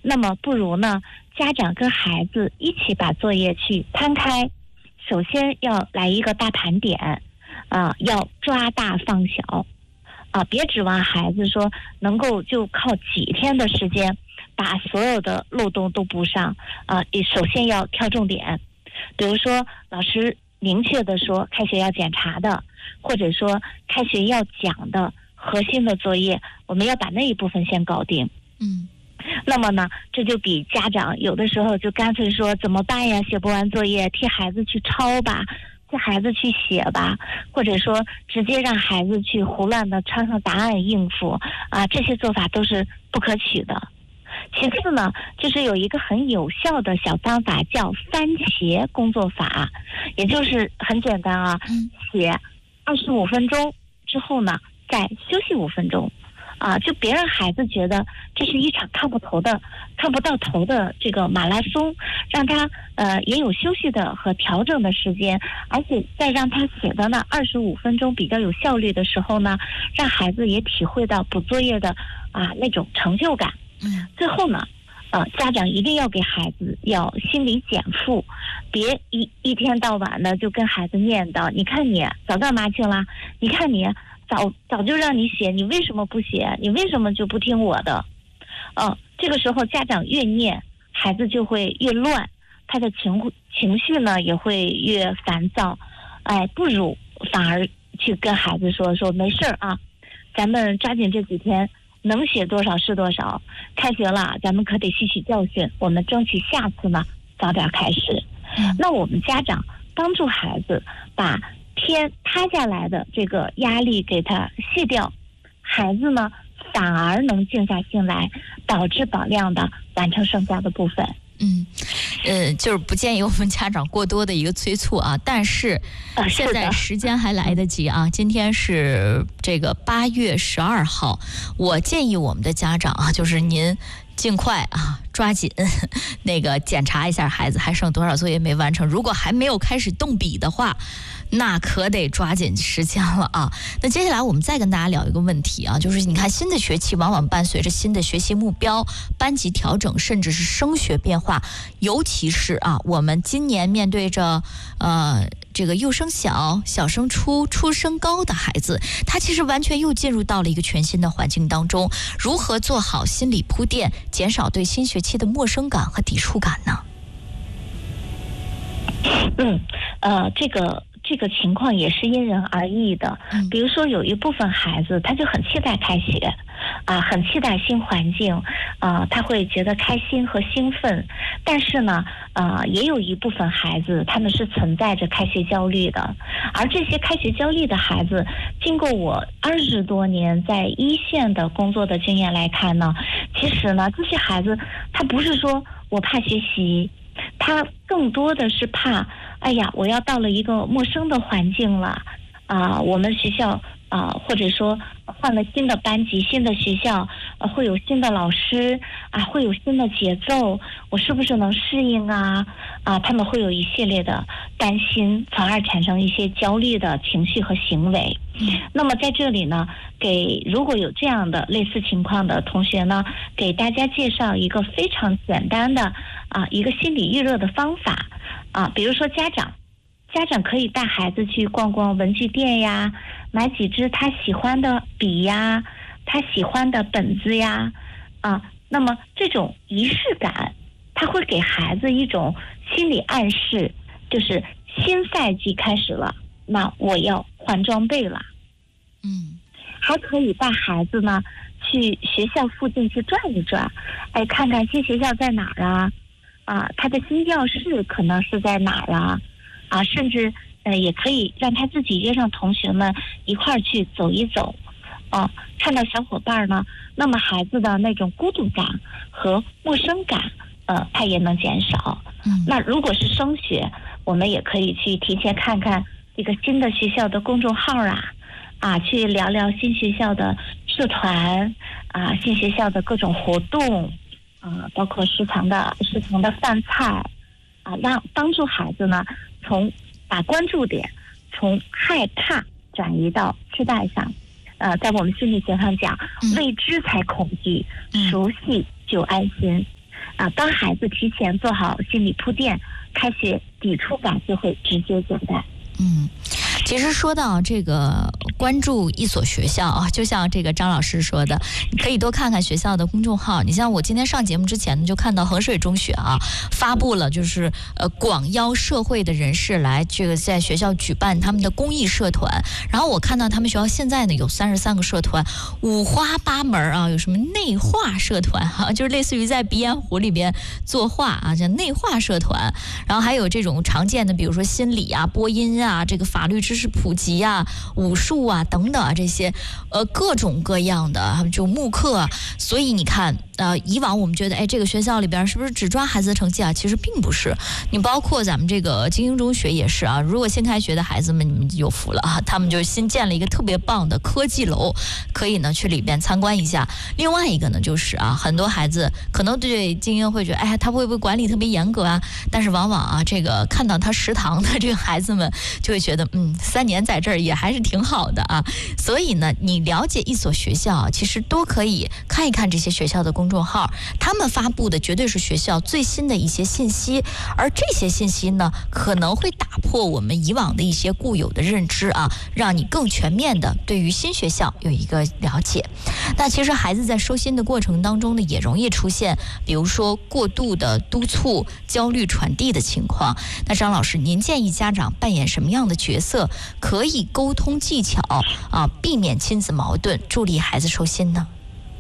那么不如呢，家长跟孩子一起把作业去摊开，首先要来一个大盘点，要抓大放小，别指望孩子说能够就靠几天的时间把所有的漏洞都补上，首先要挑重点，比如说老师明确的说开学要检查的，或者说开学要讲的核心的作业，我们要把那一部分先搞定。那么呢，这就比家长有的时候就干脆说怎么办呀，写不完作业替孩子去抄吧，替孩子去写吧，或者说直接让孩子去胡乱的抄上答案应付，这些做法都是不可取的。其次呢，就是有一个很有效的小方法叫番茄工作法，也就是很简单写25分钟之后呢再休息5分钟，就别让孩子觉得这是一场看不到头的这个马拉松，让他也有休息的和调整的时间，而且在让他写的那25分钟比较有效率的时候呢，让孩子也体会到补作业的那种成就感。最后呢，家长一定要给孩子要心理减负，别一天到晚的就跟孩子念叨，你看你早干嘛去了？你看你早就让你写，你为什么不写？你为什么就不听我的？这个时候家长越念，孩子就会越乱，他的情绪呢也会越烦躁。不如反而去跟孩子说没事咱们抓紧这几天。能写多少是多少，开学了咱们可得吸取教训，我们争取下次呢早点开始。那我们家长帮助孩子把天塌下来的这个压力给他卸掉，孩子呢反而能静下心来，保质保量的完成剩下的部分。 就是不建议我们家长过多的一个催促但是现在时间还来得及今天是这个8月12号，我建议我们的家长就是您尽快抓紧那个检查一下孩子还剩多少作业没完成，如果还没有开始动笔的话，那可得抓紧时间了那接下来我们再跟大家聊一个问题就是你看新的学期往往伴随着新的学习目标、班级调整，甚至是升学变化，尤其是我们今年面对着这个幼升小、小升初、初升高的孩子，他其实完全又进入到了一个全新的环境当中，如何做好心理铺垫，减少对新学期的陌生感和抵触感呢？ 这个情况也是因人而异的。比如说有一部分孩子他就很期待开学很期待新环境他会觉得开心和兴奋，但是呢也有一部分孩子他们是存在着开学焦虑的，而这些开学焦虑的孩子，经过我20多年在一线的工作的经验来看呢，其实呢这些孩子他不是说我怕学习，他更多的是怕我要到了一个陌生的环境了我们学校或者说换了新的班级、新的学校会有新的老师会有新的节奏，我是不是能适应他们会有一系列的担心，从而产生一些焦虑的情绪和行为。那么在这里呢，如果有这样的类似情况的同学呢，给大家介绍一个非常简单的一个心理预热的方法比如说家长可以带孩子去逛逛文具店呀，买几支他喜欢的笔呀，他喜欢的本子呀那么这种仪式感，他会给孩子一种心理暗示，就是新赛季开始了，那我要换装备了。还可以带孩子呢去学校附近去转一转，看看新学校在哪儿他的新教室可能是在哪儿甚至也可以让他自己约上同学们一块儿去走一走看到小伙伴呢，那么孩子的那种孤独感和陌生感他也能减少。那如果是升学，我们也可以去提前看看这个新的学校的公众号去聊聊新学校的社团新学校的各种活动包括食堂的饭菜让帮助孩子呢把关注点从害怕转移到期待上。在我们心理学上讲，未知才恐惧，熟悉就安心。 帮孩子提前做好心理铺垫，开学抵触感就会直接减淡。 其实说到这个关注一所学校啊，就像这个张老师说的，你可以多看看学校的公众号。你像我今天上节目之前呢，就看到衡水中学啊发布了，就是广邀社会的人士来这个在学校举办他们的公益社团。然后我看到他们学校现在呢有33个社团，五花八门啊，有什么内画社团啊，就是类似于在鼻烟壶里边作画啊，叫内画社团。然后还有这种常见的，比如说心理啊、播音啊、这个法律知识普及啊、武术啊等等啊，这些各种各样的就慕课啊。所以你看以往我们觉得这个学校里边是不是只抓孩子的成绩啊？其实并不是。你包括咱们这个精英中学也是啊，如果新开学的孩子们，你们有福了啊，他们就新建了一个特别棒的科技楼，可以呢去里边参观一下。另外一个呢就是很多孩子可能对精英会觉得他会不会管理特别严格啊？但是往往这个看到他食堂的这个孩子们就会觉得3年在这儿也还是挺好的啊。所以呢，你了解一所学校其实都可以看一看这些学校的公众号，他们发布的绝对是学校最新的一些信息，而这些信息呢可能会打破我们以往的一些固有的认知啊，让你更全面的对于新学校有一个了解。那其实孩子在收心的过程当中呢，也容易出现比如说过度的督促、焦虑传递的情况。那张老师，您建议家长扮演什么样的角色，可以沟通技巧避免亲子矛盾，助力孩子收心呢？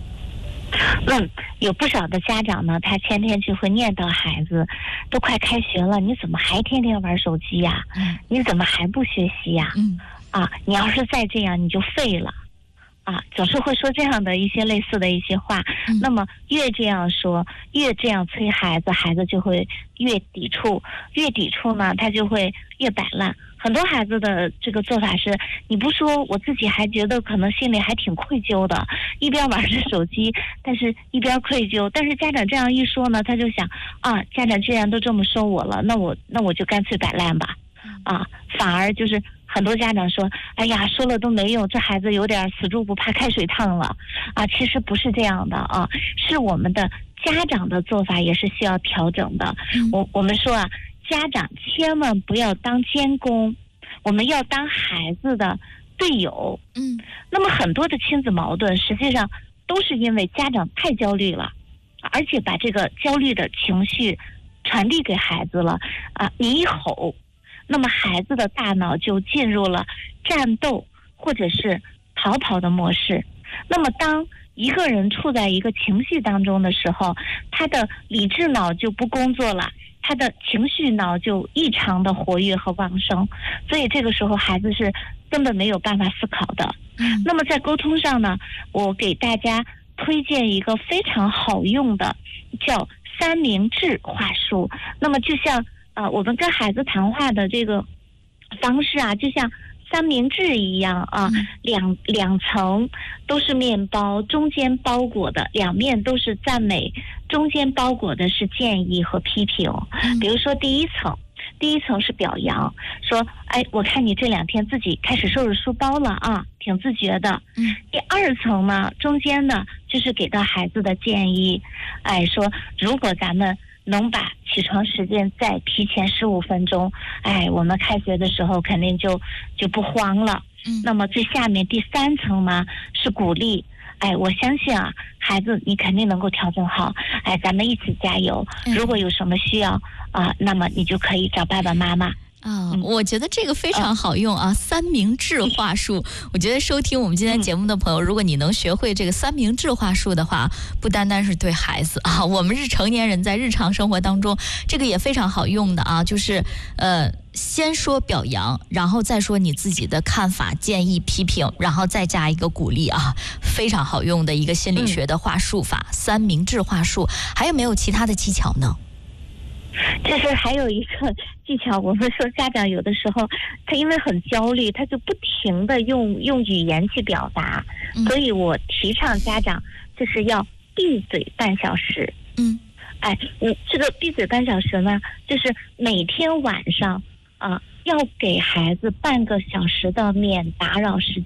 有不少的家长呢，他天天就会念叨孩子，都快开学了，你怎么还天天玩手机呀？你怎么还不学习呀？你要是再这样，你就废了。总是会说这样的一些类似的一些话。那么越这样说，越这样催孩子，孩子就会越抵触，越抵触呢，他就会越摆烂。很多孩子的这个做法是，你不说我自己还觉得可能心里还挺愧疚的，一边玩着手机，但是一边愧疚。但是家长这样一说呢，他就想家长既然都这么说我了，那我就干脆摆烂吧。反而就是很多家长说，哎呀，说了都没用，这孩子有点死猪不怕开水烫了其实不是这样的是我们的家长的做法也是需要调整的。我们说家长千万不要当监工，我们要当孩子的队友。那么很多的亲子矛盾实际上都是因为家长太焦虑了，而且把这个焦虑的情绪传递给孩子了你一吼，那么孩子的大脑就进入了战斗或者是逃跑的模式。那么当一个人处在一个情绪当中的时候，他的理智脑就不工作了，他的情绪脑就异常的活跃和旺盛，所以这个时候孩子是根本没有办法思考的。那么在沟通上呢，我给大家推荐一个非常好用的叫三明治话术。那么就像我们跟孩子谈话的这个方式就像三明治一样两层都是面包，中间包裹的两面都是赞美，中间包裹的是建议和批评。比如说第一层是表扬，说我看你这2天自己开始收拾书包了挺自觉的。第二层呢，中间呢就是给到孩子的建议，说如果咱们能把起床时间再提前15分钟，我们开学的时候肯定就不慌了。那么最下面第3层呢是鼓励，我相信孩子你肯定能够调整好，咱们一起加油。如果有什么需要那么你就可以找爸爸妈妈。 我觉得这个非常好用三明治话术。我觉得收听我们今天节目的朋友，如果你能学会这个三明治话术的话，不单单是对孩子我们是成年人在日常生活当中，这个也非常好用的就是先说表扬，然后再说你自己的看法、建议、批评，然后再加一个鼓励非常好用的一个心理学的话术法，三明治话术。还有没有其他的技巧呢？ 这是还有一个技巧，我们说家长有的时候他因为很焦虑，他就不停的用语言去表达，所以我提倡家长就是要闭嘴半小时。这个闭嘴半小时呢，就是每天晚上要给孩子半个小时的免打扰时间。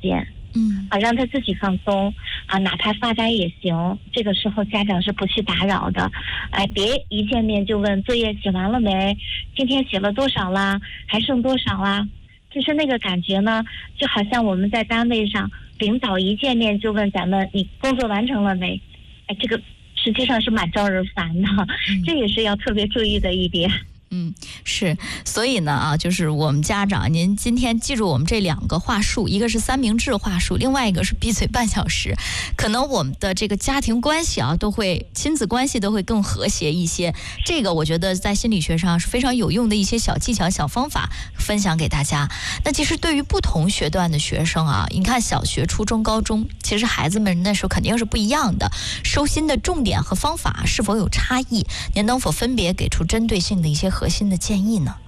让他自己放松哪怕发呆也行。这个时候家长是不去打扰的，别一见面就问作业写完了没，今天写了多少啦，还剩多少啦。就是那个感觉呢，就好像我们在单位上，领导一见面就问咱们你工作完成了没，这个实际上是蛮招人烦的，这也是要特别注意的一点。 是，所以呢就是我们家长，您今天记住我们这2个话术，一个是三明治话术，另外一个是闭嘴半小时。可能我们的这个家庭关系亲子关系都会更和谐一些。这个我觉得在心理学上是非常有用的一些小技巧、小方法，分享给大家。那其实对于不同学段的学生你看小学、初中、高中，其实孩子们那时候肯定是不一样的，收心的重点和方法是否有差异？您能否分别给出针对性的一些核心的建议呢？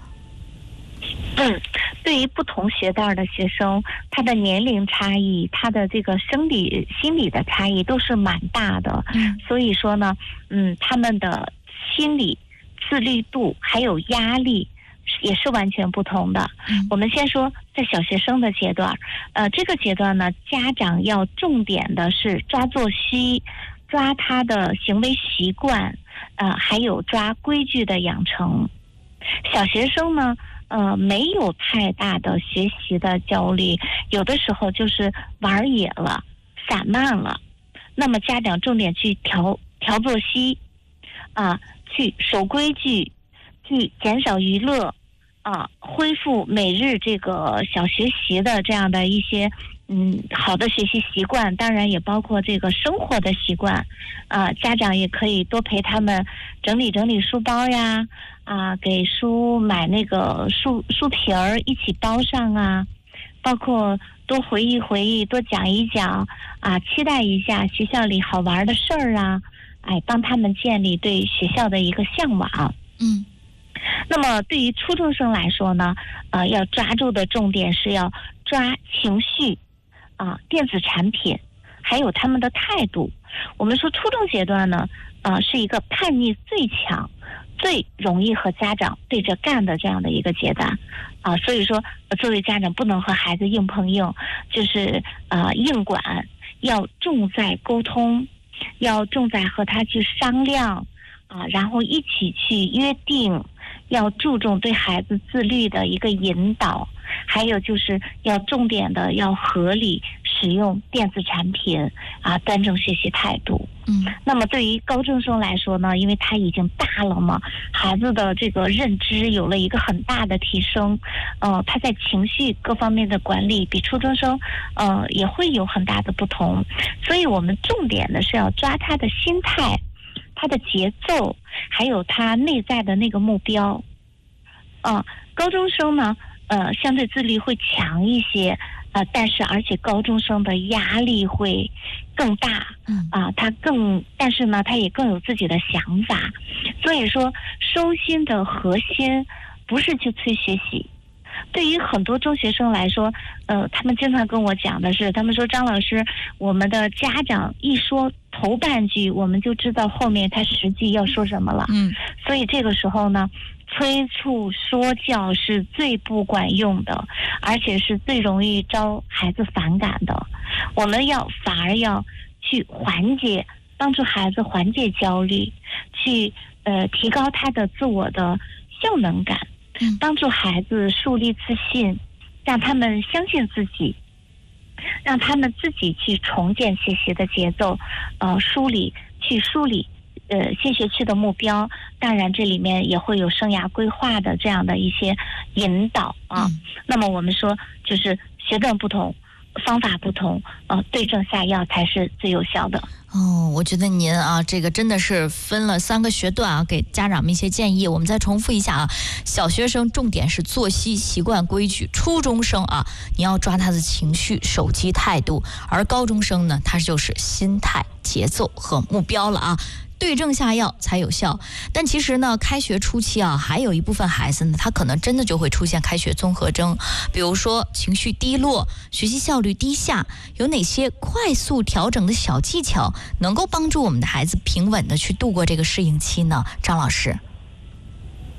对于不同学段的学生，他的年龄差异，他的这个生理、心理的差异都是蛮大的。所以说呢，他们的心理自律度还有压力也是完全不同的。我们先说在小学生的阶段，这个阶段呢，家长要重点的是抓作息，抓他的行为习惯，还有抓规矩的养成。小学生呢，没有太大的学习的焦虑，有的时候就是玩野了，散漫了。那么家长重点去调作息，去守规矩，去减少娱乐，恢复每日这个小学习的这样的一些好的学习习惯，当然也包括这个生活的习惯。家长也可以多陪他们整理整理书包呀，给书买那个书皮儿一起包上啊，包括多回忆回忆，多讲一讲期待一下学校里好玩的事儿啊，帮他们建立对学校的一个向往。那么对于初中生来说呢，要抓住的重点是要抓情绪电子产品，还有他们的态度。我们说初中阶段呢，是一个叛逆最强、最容易和家长对着干的这样的一个阶段所以说作为家长不能和孩子硬碰硬，就是硬管，要重在沟通，要重在和他去商量然后一起去约定，要注重对孩子自律的一个引导，还有就是要重点的要合理使用电子产品端正学习态度。那么对于高中生来说呢，因为他已经大了嘛，孩子的这个认知有了一个很大的提升，他在情绪各方面的管理比初中生也会有很大的不同。所以我们重点的是要抓他的心态，他的节奏，还有他内在的那个目标。高中生呢，相对自律会强一些，而且高中生的压力会更大，但是呢，他也更有自己的想法。所以说，收心的核心不是去催学习。对于很多中学生来说，他们经常跟我讲的是，他们说张老师，我们的家长一说头半句，我们就知道后面他实际要说什么了。所以这个时候呢，催促说教是最不管用的，而且是最容易招孩子反感的。我们反而要去帮助孩子缓解焦虑，去提高他的自我的效能感，帮助孩子树立自信，让他们相信自己，让他们自己去重建学习的节奏，梳理新学期的目标。当然这里面也会有生涯规划的这样的一些引导那么我们说就是学段不同，方法不同，对症下药才是最有效的。 我觉得您这个真的是分了3个学段给家长们一些建议。我们再重复一下小学生重点是作息习惯规矩，初中生你要抓他的情绪、手机态度，而高中生呢，他就是心态、节奏和目标了对症下药才有效。但其实呢，开学初期还有一部分孩子呢，他可能真的就会出现开学综合征，比如说情绪低落、学习效率低下。有哪些快速调整的小技巧能够帮助我们的孩子平稳的去度过这个适应期呢？张老师。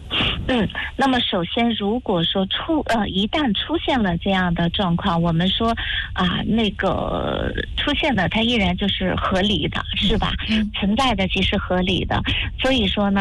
那么首先，如果说一旦出现了这样的状况，我们说那个出现的它依然就是合理的，是吧？存在的即是合理的，所以说呢，